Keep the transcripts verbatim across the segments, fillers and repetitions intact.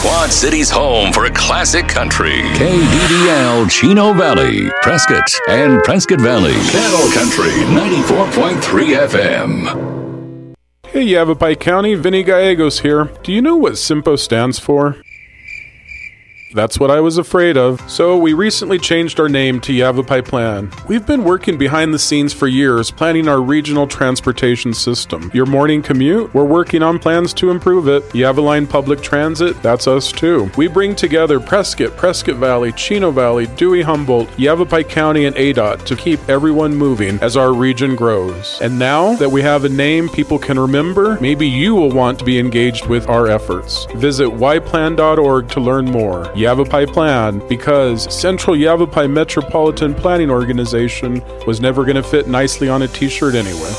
Quad City's home for classic country. K D D L Chino Valley, Prescott, and Prescott Valley. Cattle Country ninety-four point three F M. Hey, Yavapai County, Vinny Gallegos here. Do you know what SIMPO stands for? That's what I was afraid of. So we recently changed our name to Yavapai Plan. We've been working behind the scenes for years, planning our regional transportation system. Your morning commute? We're working on plans to improve it. Yavaline Public Transit? That's us too. We bring together Prescott, Prescott Valley, Chino Valley, Dewey Humboldt, Yavapai County, and A D O T to keep everyone moving as our region grows. And now that we have a name people can remember, maybe you will want to be engaged with our efforts. Visit y plan dot org to learn more. Yavapai Plan, because Central Yavapai Metropolitan Planning Organization was never going to fit nicely on a t-shirt anyway.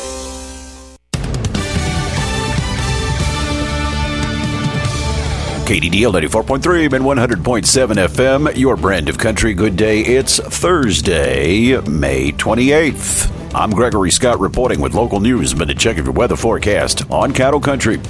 K D D L ninety-four point three and one hundred point seven F M, your brand of country. Good day. It's Thursday, May twenty-eighth. I'm Gregory Scott reporting with local news. Been a check of your weather forecast on Cattle Country.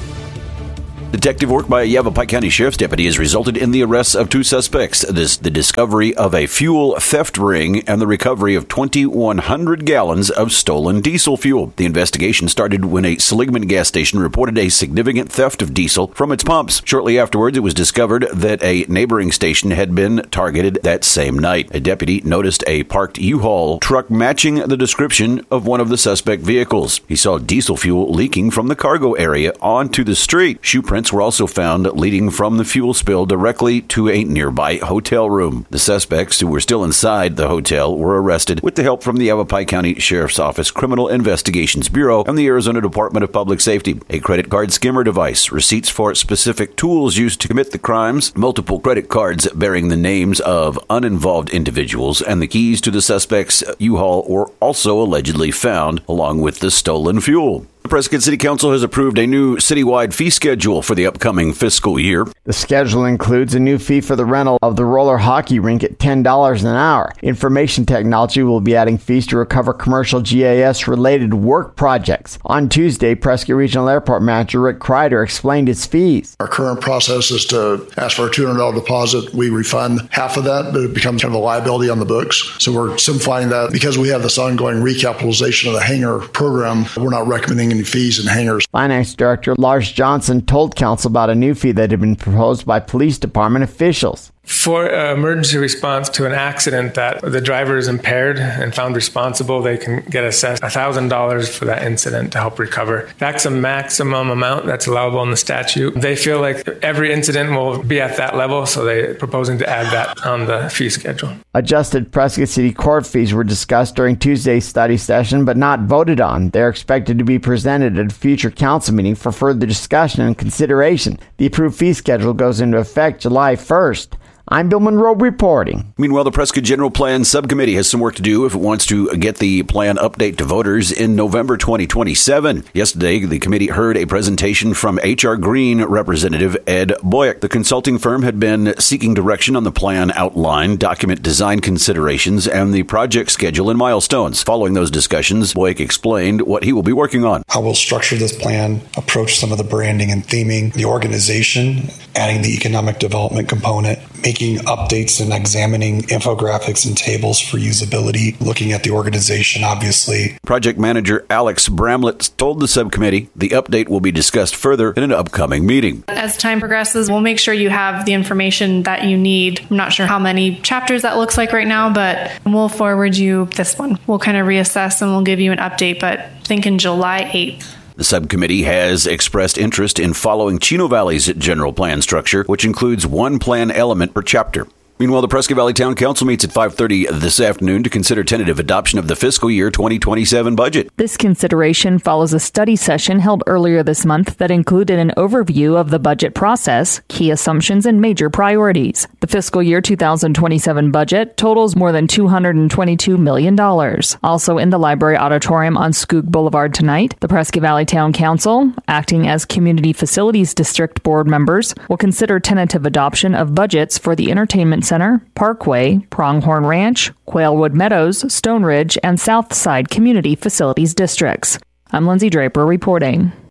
Detective work by a Yavapai County Sheriff's deputy has resulted in the arrests of two suspects. This, the discovery of a fuel theft ring and the recovery of twenty-one hundred gallons of stolen diesel fuel. The investigation started when a Seligman gas station reported a significant theft of diesel from its pumps. Shortly afterwards, it was discovered that a neighboring station had been targeted that same night. A deputy noticed a parked U-Haul truck matching the description of one of the suspect vehicles. He saw diesel fuel leaking from the cargo area onto the street. Shoe prints were also found leading from the fuel spill directly to a nearby hotel room. The suspects, who were still inside the hotel, were arrested with the help from the Yavapai County Sheriff's Office Criminal Investigations Bureau and the Arizona Department of Public Safety. A credit card skimmer device, receipts for specific tools used to commit the crimes, multiple credit cards bearing the names of uninvolved individuals, and the keys to the suspect's U-Haul were also allegedly found, along with the stolen fuel. The Prescott City Council has approved a new citywide fee schedule for the upcoming fiscal year. The schedule includes a new fee for the rental of the roller hockey rink at ten dollars an hour. Information technology will be adding fees to recover commercial G I S-related work projects. On Tuesday, Prescott Regional Airport Manager Rick Kreider explained its fees. Our current process is to ask for a two hundred dollars deposit. We refund half of that, but it becomes kind of a liability on the books. So we're simplifying that. Because we have this ongoing recapitalization of the hangar program, we're not recommending any fees in hangars. Finance Director Lars Johnson told Council about a new fee that had been proposed by police department officials. For uh, emergency response to an accident that the driver is impaired and found responsible, they can get assessed one thousand dollars for that incident to help recover. That's a maximum amount that's allowable in the statute. They feel like every incident will be at that level, so they're proposing to add that on the fee schedule. Adjusted Prescott City court fees were discussed during Tuesday's study session, but not voted on. They're expected to be presented at a future council meeting for further discussion and consideration. The approved fee schedule goes into effect July first. I'm Bill Monroe reporting. Meanwhile, the Prescott General Plan Subcommittee has some work to do if it wants to get the plan update to voters in November twenty twenty-seven. Yesterday, the committee heard a presentation from H R Green Representative Ed Boyack. The consulting firm had been seeking direction on the plan outline, document design considerations, and the project schedule and milestones. Following those discussions, Boyack explained what he will be working on. How we'll structure this plan, approach some of the branding and theming, the organization, adding the economic development component, making updates and examining infographics and tables for usability, looking at the organization, obviously. Project manager Alex Bramlett told the subcommittee the update will be discussed further in an upcoming meeting. As time progresses, we'll make sure you have the information that you need. I'm not sure how many chapters that looks like right now, but we'll forward you this one. We'll kind of reassess and we'll give you an update, but think in July eighth. The subcommittee has expressed interest in following Chino Valley's general plan structure, which includes one plan element per chapter. Meanwhile, the Prescott Valley Town Council meets at five thirty this afternoon to consider tentative adoption of the fiscal year twenty twenty-seven budget. This consideration follows a study session held earlier this month that included an overview of the budget process, key assumptions, and major priorities. The fiscal year two thousand twenty-seven budget totals more than two hundred twenty-two million dollars. Also in the library auditorium on Skook Boulevard tonight, the Prescott Valley Town Council, acting as Community Facilities District Board members, will consider tentative adoption of budgets for the entertainment Center, Parkway, Pronghorn Ranch, Quailwood Meadows, Stone Ridge, and Southside Community Facilities Districts. I'm Lindsay Draper reporting.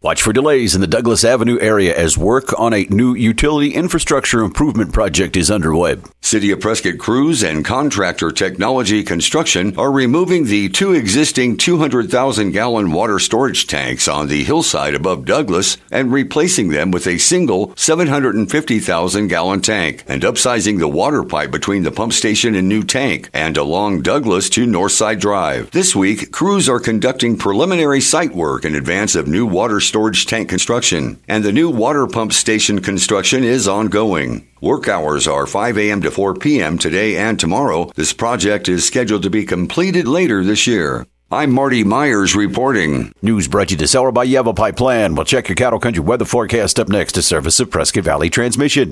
Watch for delays in the Douglas Avenue area as work on a new utility infrastructure improvement project is underway. City of Prescott crews and Contractor Technology Construction are removing the two existing two hundred thousand gallon water storage tanks on the hillside above Douglas and replacing them with a single seven hundred fifty thousand gallon tank and upsizing the water pipe between the pump station and new tank and along Douglas to Northside Drive. This week, crews are conducting preliminary site work in advance of new water storage storage tank construction, and the new water pump station construction is ongoing. Work hours are five a.m. to four p.m. today and tomorrow. This project is scheduled to be completed later this year. I'm Marty Myers reporting. News brought to you this hour by Yavapai Plan. We'll check your cattle country weather forecast up next to service of Prescott Valley Transmission.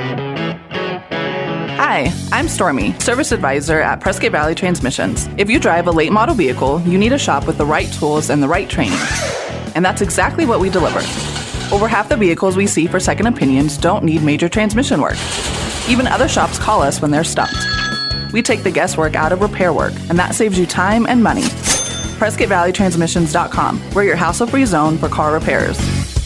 Hi, I'm Stormy, Service Advisor at Prescott Valley Transmissions. If you drive a late model vehicle, you need a shop with the right tools and the right training. And that's exactly what we deliver. Over half the vehicles we see for second opinions don't need major transmission work. Even other shops call us when they're stumped. We take the guesswork out of repair work, and that saves you time and money. Prescott Valley Transmissions dot com. We're your hassle-free zone for car repairs.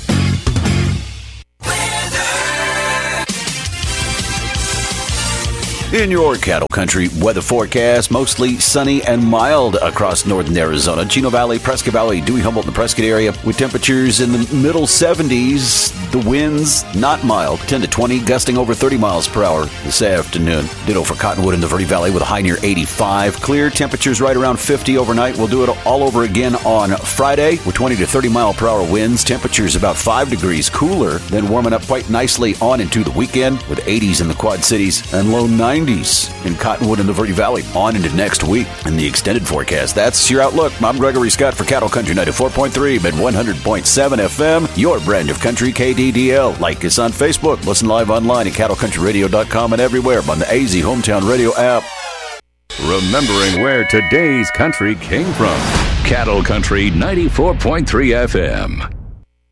In your cattle country weather forecast, mostly sunny and mild across northern Arizona. Chino Valley, Prescott Valley, Dewey, Humboldt, and the Prescott area with temperatures in the middle seventies. The winds not mild, ten to twenty, gusting over thirty miles per hour this afternoon. Ditto for Cottonwood in the Verde Valley with a high near eighty-five. Clear temperatures right around fifty overnight. We'll do it all over again on Friday with twenty to thirty mile per hour winds. Temperatures about five degrees cooler, then warming up quite nicely on into the weekend with eighties in the Quad Cities and low nineties in Cottonwood and the Verde Valley on into next week. In the extended forecast, that's your outlook. I'm Gregory Scott for Cattle Country ninety-four point three, mid one hundred point seven F M, your brand of country K D D L. Like us on Facebook. Listen live online at cattle country radio dot com and everywhere on the A Z Hometown Radio app. Remembering where today's country came from. Cattle Country ninety-four point three F M.